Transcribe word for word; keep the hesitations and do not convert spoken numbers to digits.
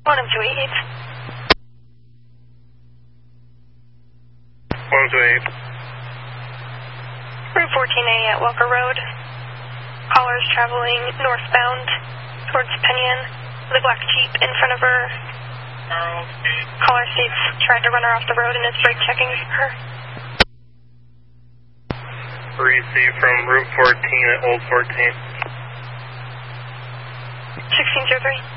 one two eight. one two eight. Route fourteen A at Walker Road. Caller is traveling northbound towards Penyan. The black Jeep in front of her. Caller states tried to run her off the road and is brake checking her. Receive from Route fourteen at Old fourteen. sixteen oh three.